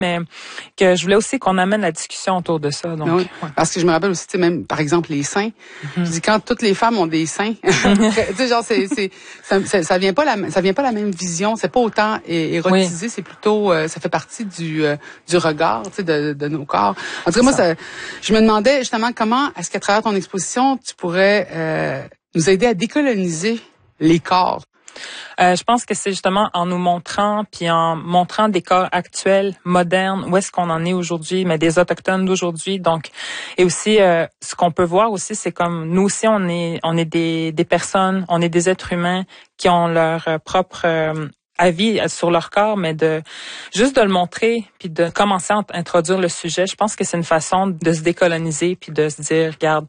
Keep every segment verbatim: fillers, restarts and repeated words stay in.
mais que je voulais aussi qu'on amène la discussion autour de ça. Donc, oui, ouais. Parce que je me rappelle aussi, tu sais, même par exemple les seins. Mm-hmm. Je dis quand toutes les femmes ont des seins, tu sais genre c'est c'est ça, ça, ça vient pas la ça vient pas la même vision. C'est pas autant é- érotisé, oui. C'est plutôt euh, ça fait partie du euh, du regard, tu sais, de, de nos corps. En tout cas, moi, ça, je me demandais justement comment est-ce qu'à travers ton exposition, tu pourrais euh, nous aider à décoloniser les corps. Euh, je pense que c'est justement en nous montrant, puis en montrant des corps actuels, modernes, où est-ce qu'on en est aujourd'hui, mais des autochtones d'aujourd'hui. Donc, et aussi, euh, ce qu'on peut voir aussi, c'est comme nous aussi, on est, on est des, des personnes, on est des êtres humains qui ont leur euh, propre euh, avis sur leur corps, mais de juste de le montrer, puis de commencer à introduire le sujet. Je pense que c'est une façon de se décoloniser, puis de se dire, regarde.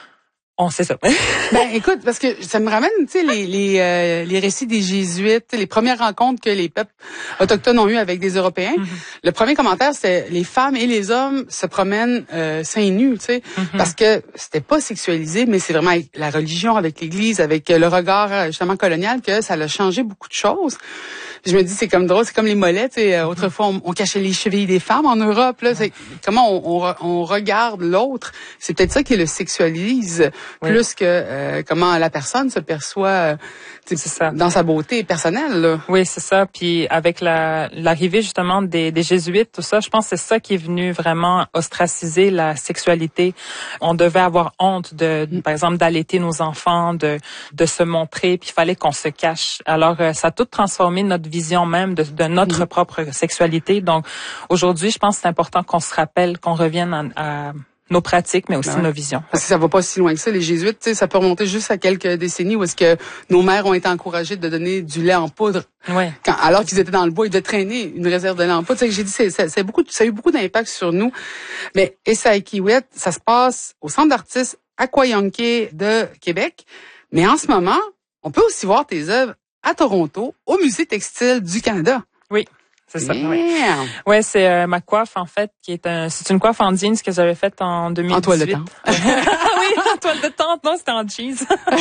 On sait ça. Ben écoute, parce que ça me ramène, tu sais, les les euh, les récits des Jésuites, les premières rencontres que les peuples autochtones ont eues avec des Européens. Mm-hmm. Le premier commentaire, c'est les femmes et les hommes se promènent euh, seins nus, tu sais, mm-hmm. parce que c'était pas sexualisé, mais c'est vraiment avec la religion, avec l'Église, avec le regard justement colonial que ça a changé beaucoup de choses. Je me dis, c'est comme drôle, c'est comme les mollets, tu sais. Autrefois, on, on cachait les chevilles des femmes en Europe, là. C'est comment on, on, on regarde l'autre. C'est peut-être ça qui le sexualise oui. plus que euh, comment la personne se perçoit euh, c'est ça. Dans sa beauté personnelle, là. Oui, c'est ça. Puis avec la l'arrivée justement des, des jésuites, tout ça, je pense que c'est ça qui est venu vraiment ostraciser la sexualité. On devait avoir honte de, mm. par exemple, d'allaiter nos enfants, de de se montrer, puis il fallait qu'on se cache. Alors, euh, ça a tout transformé notre vision même de, de notre mmh. propre sexualité. Donc, aujourd'hui, je pense que c'est important qu'on se rappelle, qu'on revienne à, à nos pratiques, mais aussi ben ouais. nos visions. Parce que ça va pas si loin que ça. Les jésuites, tu sais, ça peut remonter juste à quelques décennies où est-ce que nos mères ont été encouragées de donner du lait en poudre. Ouais. Quand, alors qu'ils étaient dans le bois, ils devaient traîner une réserve de lait en poudre. Tu sais, j'ai dit, c'est, c'est, c'est beaucoup, ça a eu beaucoup d'impact sur nous. Mais Essay-Kiwet, ça se passe au Centre d'artistes Aquayonké de Québec. Mais en ce moment, on peut aussi voir tes œuvres à Toronto, au Musée textile du Canada. Oui, c'est ça. Yeah. Oui, ouais, c'est euh, ma coiffe, en fait, qui est un, c'est une coiffe en jeans que j'avais faite en deux mille dix-huit. En toile de tente. Oui, en toile de tente. Non, c'était en jeans.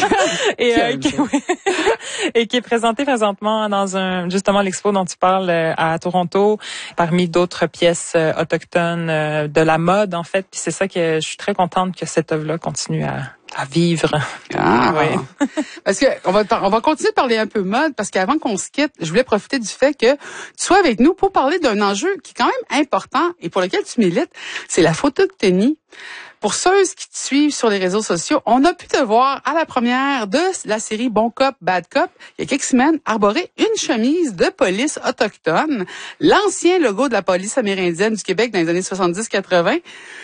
et, euh, qui, oui, et qui est présentée présentement dans un, justement, l'expo dont tu parles euh, à Toronto, parmi d'autres pièces euh, autochtones euh, de la mode, en fait. Puis c'est ça que je suis très contente que cette œuvre-là continue à à vivre. Ah, oui. Parce que on va on va continuer de parler un peu mode parce qu'avant qu'on se quitte, je voulais profiter du fait que tu sois avec nous pour parler d'un enjeu qui est quand même important et pour lequel tu milites, c'est la photoctonie. Pour ceux qui te suivent sur les réseaux sociaux, on a pu te voir à la première de la série Bon Cop, Bad Cop, il y a quelques semaines, arborer une chemise de police autochtone, l'ancien logo de la police amérindienne du Québec dans les années soixante-dix quatre-vingt.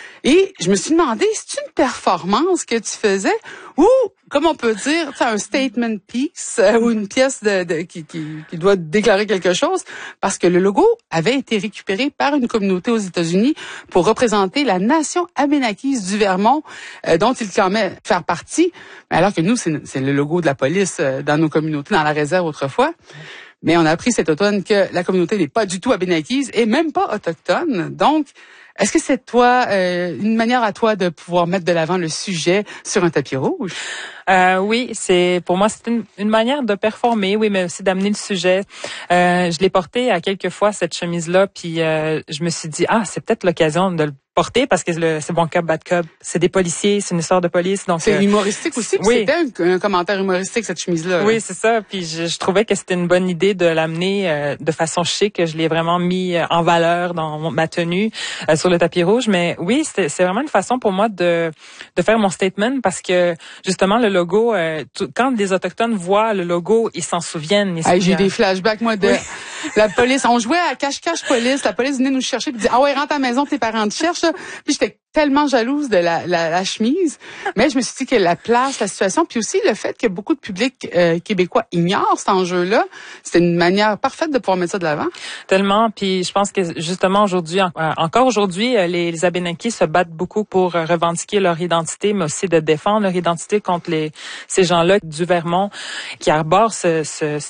Et je me suis demandé, c'est une performance que tu faisais ou, comme on peut dire, c'est un statement piece euh, ou une pièce de, de qui, qui, qui doit déclarer quelque chose parce que le logo avait été récupéré par une communauté aux États-Unis pour représenter la nation abénakise du Vermont euh, dont il clamaient faire partie, alors que nous, c'est, c'est le logo de la police euh, dans nos communautés, dans la réserve autrefois. Mais on a appris cet automne que la communauté n'est pas du tout abénakise et même pas autochtone. Donc, est-ce que c'est toi euh, une manière à toi de pouvoir mettre de l'avant le sujet sur un tapis rouge? Euh, oui, c'est pour moi c'est une, une manière de performer, oui, mais aussi d'amener le sujet. Euh, je l'ai porté à quelques fois cette chemise-là, puis euh, je me suis dit ah c'est peut-être l'occasion de le porter parce que le, c'est Bon Cop, Bad Cop, c'est des policiers, c'est une histoire de police, donc c'est euh, humoristique aussi. Puis oui. C'était un, un commentaire humoristique cette chemise-là. Oui, c'est ça. Puis je, je trouvais que c'était une bonne idée de l'amener euh, de façon chic. Je l'ai vraiment mis euh, en valeur dans ma tenue euh, sur le tapis rouge. Mais oui, c'est, c'est vraiment une façon pour moi de de faire mon statement parce que justement le logo, euh, tout, quand les autochtones voient le logo, ils s'en souviennent. Ils hey, j'ai des flashbacks moi de oui. La police. On jouait à cache-cache police. La police venait nous chercher puis dit ah ouais rentre à la maison, tes parents te cherchent. Puis j'étais tellement jalouse de la, la, la chemise, mais je me suis dit que la place, la situation, puis aussi le fait que beaucoup de publics euh, québécois ignorent cet enjeu-là, c'était une manière parfaite de pouvoir mettre ça de l'avant. Tellement, puis je pense que justement aujourd'hui, en, euh, encore aujourd'hui, les, les Abénaquis se battent beaucoup pour euh, revendiquer leur identité, mais aussi de défendre leur identité contre les ces gens-là du Vermont qui arborent ce, ce, ce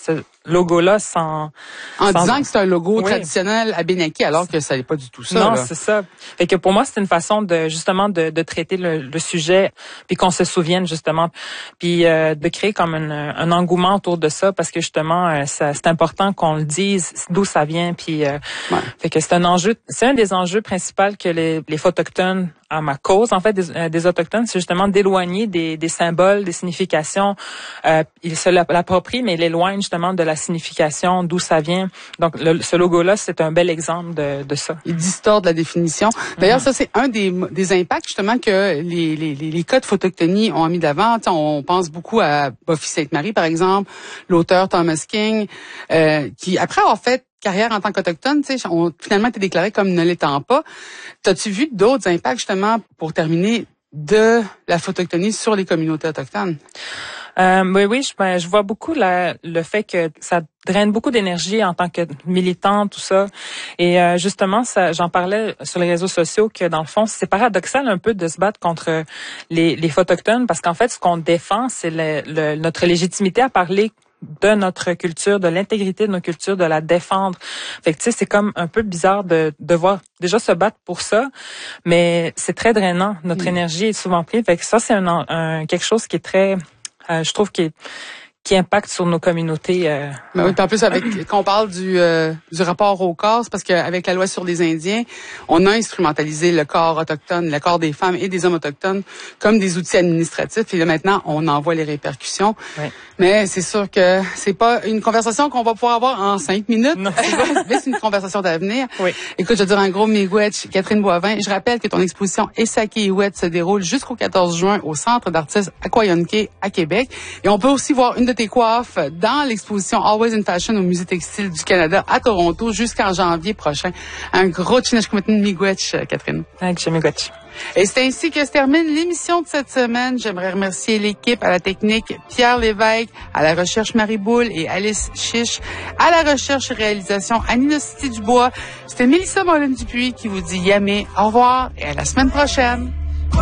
logo-là sans... En sans... disant que c'est un logo oui. traditionnel abénaquis, alors que ça n'est pas du tout ça. Non, là. c'est ça. Fait que pour moi, c'est une façon de justement de, de traiter le, le sujet, puis qu'on se souvienne justement, puis euh, de créer comme une, un engouement autour de ça, parce que justement, euh, ça, c'est important qu'on le dise, d'où ça vient, puis euh, ouais. fait que c'est un enjeu, c'est un des enjeux principaux que les, les Autochtones, à ma cause, en fait, des, euh, des Autochtones, c'est justement d'éloigner des, des symboles, des significations. Euh, ils se l'approprient, mais ils l'éloignent justement de la signification, d'où ça vient. Donc, le, ce logo-là, c'est un bel exemple de, de ça. Il distorde la définition. D'ailleurs, mm-hmm. ça, c'est un des, des impacts, justement, que les, les, les, les codes Photoctonie ont mis d'avant. T'sais, on pense beaucoup à Buffy Sainte-Marie, par exemple, l'auteur Thomas King, euh, qui, après avoir fait carrière en tant qu'Autochtone, tu sais, ont finalement été déclarés comme ne l'étant pas. T'as-tu vu d'autres impacts, justement, pour terminer, de la photoctonie sur les communautés autochtones? Euh, oui, oui, je, ben, je vois beaucoup la, le fait que ça draine beaucoup d'énergie en tant que militant, tout ça. Et euh, justement, ça, j'en parlais sur les réseaux sociaux que dans le fond, c'est paradoxal un peu de se battre contre les, les Autochtones, parce qu'en fait, ce qu'on défend, c'est le, le, notre légitimité à parler de notre culture, de l'intégrité de nos cultures, de la défendre. Fait que tu sais, c'est comme un peu bizarre de devoir déjà se battre pour ça, mais c'est très drainant. Notre mmh. énergie est souvent prise. Fait que ça, c'est un, un quelque chose qui est très, euh, je trouve, qui est qui impacte sur nos communautés. Euh, ben oui, en plus, avec quand on parle du euh, du rapport au corps, c'est parce qu'avec la loi sur les Indiens, on a instrumentalisé le corps autochtone, le corps des femmes et des hommes autochtones comme des outils administratifs. Et là, maintenant, on en voit les répercussions. Oui. Mais c'est sûr que c'est pas une conversation qu'on va pouvoir avoir en cinq minutes. Non. Mais c'est une conversation d'avenir. Oui. Écoute, je veux dire un gros miigwech, Catherine Boivin. Je rappelle que ton exposition Essaki Iwet se déroule jusqu'au quatorze juin au Centre d'artistes Aquayonke à Québec. Et on peut aussi voir une de tes coiffes dans l'exposition Always in Fashion au Musée textile du Canada à Toronto jusqu'en janvier prochain. Un gros chineshkumatin miigwech, Catherine. Miigwech. Et c'est ainsi que se termine l'émission de cette semaine. J'aimerais remercier l'équipe à la technique, Pierre Lévesque, à la recherche Marie Boule et Alice Chiche, à la recherche et réalisation Annie City Dubois. C'était Mélissa Mollin-Dupuis qui vous dit yamé, au revoir et à la semaine prochaine.